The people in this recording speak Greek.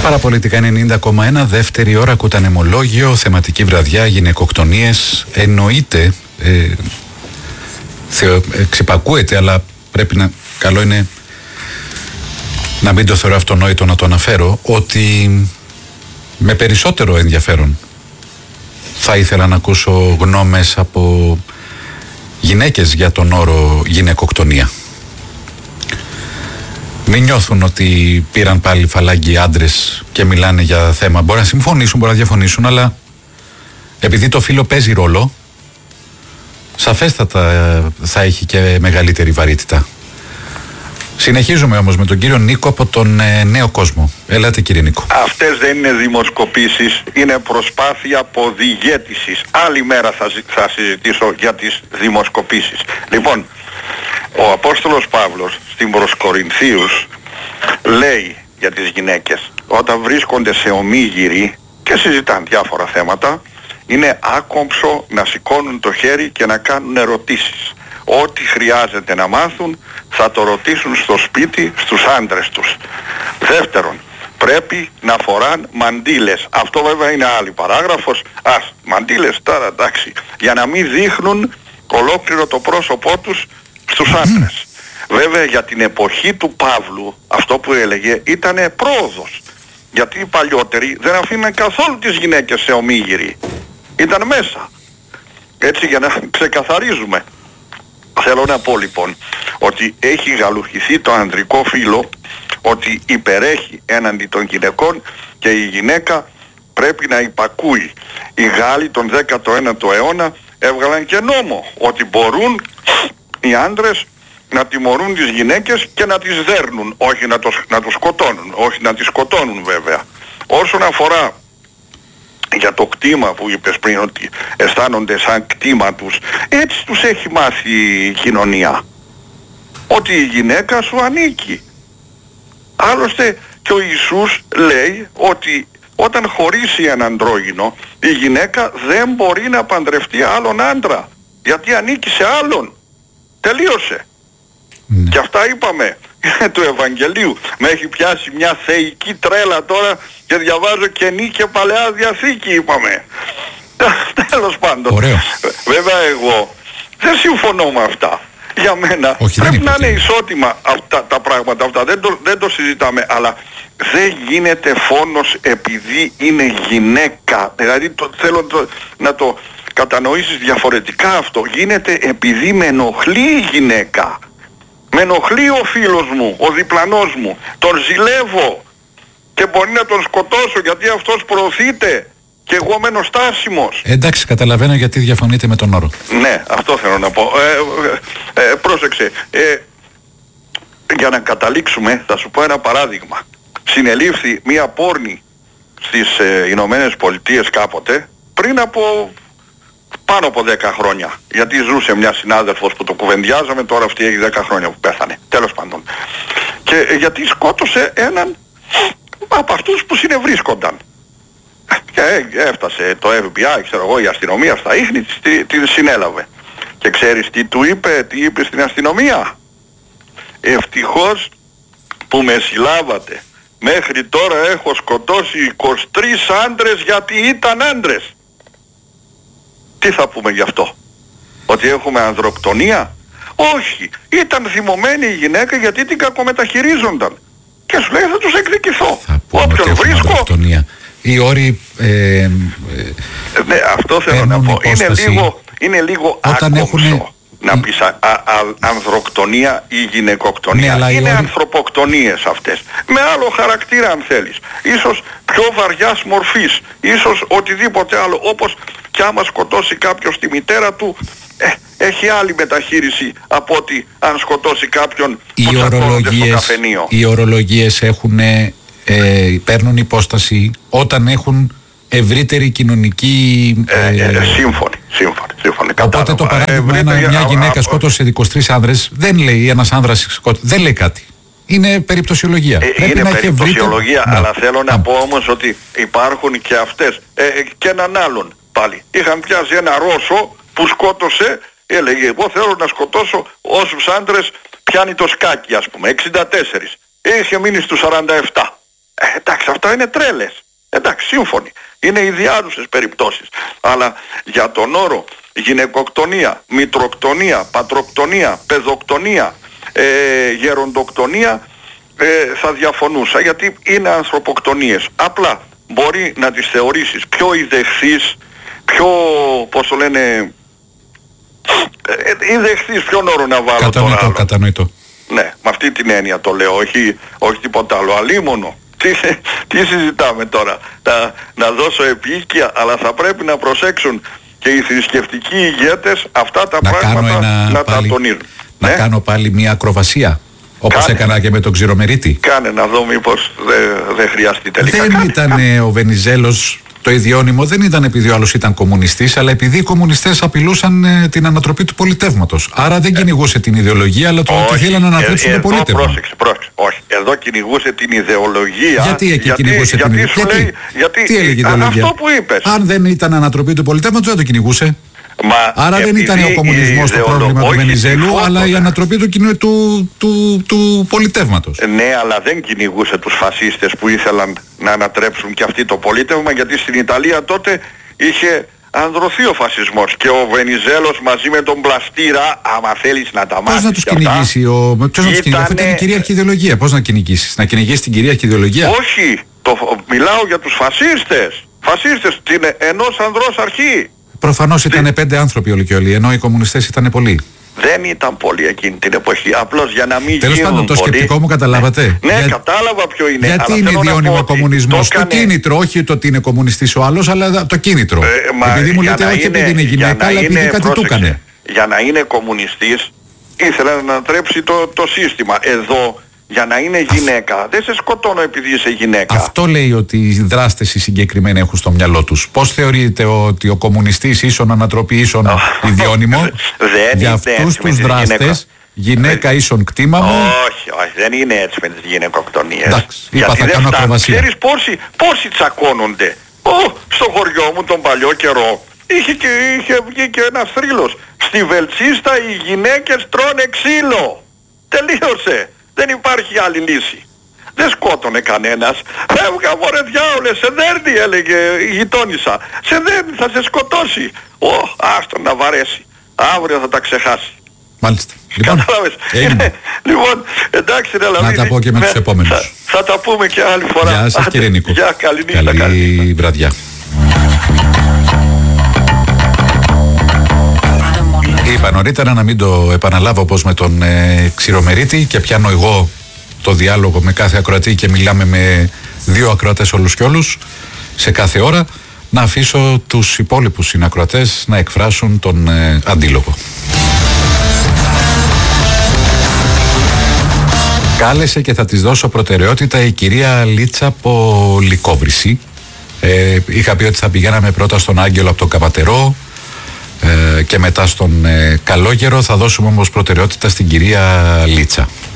Παραπολιτικά 90,1, δεύτερη ώρα, κουτανεμολόγιο, θεματική βραδιά, γυναικοκτονίες. Εννοείται, ξυπακούεται, αλλά πρέπει να, καλό είναι να μην το θεωρώ αυτονόητο να το αναφέρω, ότι με περισσότερο ενδιαφέρον θα ήθελα να ακούσω γνώμες από γυναίκες για τον όρο γυναικοκτονία. Μην νιώθουν ότι πήραν πάλι φαλάγγι άντρες και μιλάνε για θέμα. Μπορεί να συμφωνήσουν, μπορεί να διαφωνήσουν, αλλά επειδή το φύλο παίζει ρόλο, σαφέστατα θα έχει και μεγαλύτερη βαρύτητα. Συνεχίζουμε όμως με τον κύριο Νίκο από τον Νέο Κόσμο. Έλατε κύριε Νίκο. Αυτές δεν είναι δημοσκοπήσεις, είναι προσπάθεια αποδιαίτησης. Άλλη μέρα θα συζητήσω για τις δημοσκοπήσεις. Λοιπόν, ο Απόστολος Παύλος στην προς Κορινθίους λέει για τις γυναίκες, όταν βρίσκονται σε ομίγυροι και συζητάνε διάφορα θέματα, είναι άκομψο να σηκώνουν το χέρι και να κάνουν ερωτήσεις. Ό,τι χρειάζεται να μάθουν θα το ρωτήσουν στο σπίτι στους άντρες τους. Δεύτερον, πρέπει να φοράν μαντήλες. Αυτό βέβαια είναι άλλη παράγραφος. Μαντήλες τώρα εντάξει, για να μην δείχνουν ολόκληρο το πρόσωπό τους στους άντρες. Βέβαια για την εποχή του Παύλου αυτό που έλεγε ήτανε πρόοδος. Γιατί οι παλιότεροι δεν αφήναν καθόλου τις γυναίκες σε ομίγυροι. Ήταν μέσα. Έτσι για να ξεκαθαρίζουμε. Θέλω να πω λοιπόν ότι έχει γαλουχηθεί το ανδρικό φύλο, ότι υπερέχει έναντι των γυναικών και η γυναίκα πρέπει να υπακούει. Οι Γάλλοι τον 19ο αιώνα έβγαλαν και νόμο ότι μπορούν οι άντρες να τιμωρούν τις γυναίκες και να τις δέρνουν, όχι να τους σκοτώνουν, όχι να τις σκοτώνουν βέβαια. Όσον αφορά για το κτήμα που είπες πριν, ότι αισθάνονται σαν κτήμα τους, έτσι τους έχει μάθει η κοινωνία, ότι η γυναίκα σου ανήκει. Άλλωστε και ο Ιησούς λέει ότι όταν χωρίσει ένα αντρόγυνο, η γυναίκα δεν μπορεί να παντρευτεί άλλον άντρα, γιατί ανήκει σε άλλον. Τελείωσε. Και αυτά είπαμε του Ευαγγελίου. Με έχει πιάσει μια θεϊκή τρέλα τώρα και διαβάζω Καινή και Παλαιά Διαθήκη, είπαμε. Τέλος πάντων. Ωραίο. Βέβαια εγώ δεν συμφωνώ με αυτά. Για μένα πρέπει να είναι ισότιμα αυτά τα πράγματα αυτά. Δεν το συζητάμε. Αλλά δεν γίνεται φόνος επειδή είναι γυναίκα. Δηλαδή θέλω να το κατανοήσεις διαφορετικά αυτό. Γίνεται επειδή με ενοχλεί η γυναίκα. Με ενοχλεί ο φίλος μου, ο διπλανός μου. Τον ζηλεύω και μπορεί να τον σκοτώσω γιατί αυτός προωθείται και εγώ μένω στάσιμος. Εντάξει, καταλαβαίνω γιατί διαφωνείτε με τον όρο. Ναι, αυτό θέλω να πω. Πρόσεξε. Για να καταλήξουμε θα σου πω ένα παράδειγμα. Συνελήφθη μία πόρνη στις Ηνωμένες Πολιτείες κάποτε, πριν από πάνω από 10 χρόνια. Γιατί ζούσε μια συνάδελφος που το κουβεντιάζαμε, τώρα αυτή έχει 10 χρόνια που πέθανε. Τέλος πάντων. Και γιατί σκότωσε έναν από αυτούς που συνευρίσκονταν. Και έφτασε το FBI, ξέρω εγώ, η αστυνομία στα ίχνη τη συνέλαβε. Και ξέρεις τι του είπε, τι είπε στην αστυνομία? Ευτυχώς που με συλλάβατε. Μέχρι τώρα έχω σκοτώσει 23 άντρες γιατί ήταν άντρες. Τι θα πούμε γι' αυτό? Ότι έχουμε ανδροκτονία? Όχι. Ήταν θυμωμένη η γυναίκα γιατί την κακομεταχειρίζονταν. Και σου λέει θα τους εκδικηθώ. Όποιον βρίσκω. Οι όροι ναι, αυτό θέλω να πω. Είναι λίγο άκομψο να πεις ανδροκτονία ή γυναικοκτονία. Ναι, είναι ανθρωποκτονίες αυτές. Με άλλο χαρακτήρα αν θέλεις. Ίσως πιο βαριάς μορφής. Ίσως οτιδήποτε άλλο. Όπως κι άμα σκοτώσει κάποιος τη μητέρα του, έχει άλλη μεταχείριση από ότι αν σκοτώσει κάποιον που τσακώνονται στο καφενείο. Οι ορολογίες παίρνουν υπόσταση όταν έχουν ευρύτερη κοινωνική... Σύμφωνοι. Οπότε το παράδειγμα μια γυναίκα σκότωσε 23 άνδρες δεν λέει ένας άνδρας δεν λέει κάτι. Είναι περιπτωσιολογία. Είναι περιπτωσιολογία, αλλά θέλω να πω όμως ότι υπάρχουν και αυτές. Και έναν άλλον πάλι. Είχαν πιάσει ένα Ρώσο που σκότωσε, έλεγε εγώ θέλω να σκοτώσω όσους άντρες πιάνει το σκάκι ας πούμε, 64. Είχε μείνει στους 47. εντάξει, αυτά είναι τρέλες. Εντάξει, σύμφωνοι. Είναι ιδιάζουσες περιπτώσεις. Αλλά για τον όρο γυναικοκτονία, μητροκτονία, πατροκτονία, παιδοκτονία, γεροντοκτονία, θα διαφωνούσα, γιατί είναι ανθρωποκτονίες. Απλά μπορεί να τις θεωρήσεις πιο ιδεχθείς, πιο, πώς το λένε, ιδεχθείς, ποιον όρο να βάλω τώρα άλλο. Κατανοητό. Ναι, με αυτή την έννοια το λέω, όχι τίποτα άλλο. Αλίμονο. Τι συζητάμε τώρα? Να δώσω επίοικια, αλλά θα πρέπει να προσέξουν και οι θρησκευτικοί ηγέτες αυτά τα πράγματα να τα τονίζουν. Να κάνω πάλι μια ακροβασία, όπως έκανα και με τον Ξηρομερίτη. Κάνε να δω μήπως δεν χρειαστεί τελικά. Δεν ήταν ο Βενιζέλος το ιδιώνυμο, δεν ήταν επειδή ο άλλος ήταν κομμουνιστής, αλλά επειδή οι κομμουνιστές απειλούσαν την ανατροπή του πολιτεύματος. Άρα δεν κυνηγούσε την ιδεολογία, αλλά ότι θέλαν να ανατρέψουν το πολίτευμα. Πρόσεξε. Όχι, εδώ κυνηγούσε την ιδεολογία. Γιατί κυνηγούσε την ιδεολογία? Τι έλεγε η ιδεολογία? Αυτό που είπες. Αν δεν ήταν ανατροπή του πολιτεύματος, δεν το κυνηγούσε. Άρα δεν ήταν ο κομμουνισμός το πρόβλημα του Βενιζέλου, αλλά η ανατροπή του πολιτεύματος. Ναι, αλλά δεν κυνηγούσε τους φασίστες που ήθελαν να ανατρέψουν και αυτοί το πολίτευμα, γιατί στην Ιταλία τότε είχε ανδρωθεί ο φασισμός και ο Βενιζέλος μαζί με τον Πλαστήρα, άμα θέλεις να τα μάθεις. Πώς να τους κυνηγήσει, ποιος να τους κυνηγήσει? Αυτή ήταν η κυρίαρχη ιδεολογία. Πώς να κυνηγήσεις? Να κυνηγήσεις την κυρίαρχη ιδεολογία? Όχι, μιλάω για τους φασίστες. Φασίστες, ενός ανδρός αρχή. Προφανώς ήταν 5 άνθρωποι όλοι και όλοι, ενώ οι κομμουνιστές ήταν πολλοί. Δεν ήταν πολλοί εκείνη την εποχή, απλώς για να μην τέλος πάντων, το σκεπτικό μου καταλάβατε. Ναι, κατάλαβα ποιο είναι. Γιατί είναι ιδιώνυμο κομμουνισμός? Το κίνητρο, όχι το ότι είναι κομμουνιστής ο άλλος, αλλά το κίνητρο. Επειδή μου λέτε όχι επειδή είναι γυναίκα, αλλά επειδή κάτι του έκανε. Για να είναι κομμουνιστής ήθελε να ανατρέψει το σύστημα. Εδώ, για να είναι γυναίκα, δεν σε σκοτώνω επειδή είσαι γυναίκα. Αυτό λέει ότι οι δράστες οι συγκεκριμένοι έχουν στο μυαλό τους. Πώς θεωρείτε ότι ο κομμουνιστής ίσον ανατροπή ίσον ιδιώνυμο? Για αυτούς τους δράστες γυναίκα ίσον κτήμα μου. Όχι, δεν είναι έτσι με τις γυναικοκτονίες. Εντάξει, είπα θα κάνω ακροβασία. Ξέρεις πόσοι τσακώνονται? Στο χωριό μου τον παλιό καιρό είχε βγει και ένας θρύλος. Στη Βελτσίστα οι γυναίκες τρώνε ξύλο. Τελείωσε. Δεν υπάρχει άλλη λύση. Δεν σκότωνε κανένας. Φεύγα μωρέ διάολε, σε δέρνει, έλεγε η γειτόνισσα. Σε δέρνει, θα σε σκοτώσει. Άστον να βαρέσει. Αύριο θα τα ξεχάσει. Μάλιστα. Λοιπόν, εντάξει ρε Λαβίδη. Να τα πω και με τους επόμενους. Θα τα πούμε και άλλη φορά. Γεια σας κύριε Νίκο. Γεια, καλή νύχτα. Καλή βραδιά. Είπα νωρίτερα να μην το επαναλάβω όπως με τον Ξηρομερίτη, και πιάνω εγώ το διάλογο με κάθε ακροατή και μιλάμε με 2 ακροατές όλους και όλους σε κάθε ώρα. Να αφήσω τους υπόλοιπους συνακροατές να εκφράσουν τον αντίλογο. Κάλεσε και θα της δώσω προτεραιότητα η κυρία Λίτσα Πολυκόβρηση. Είχα πει ότι θα πηγαίναμε πρώτα στον Άγγελο από τον Καπατερό και μετά στον Καλόγερο. Θα δώσουμε όμως προτεραιότητα στην κυρία Λίτσα.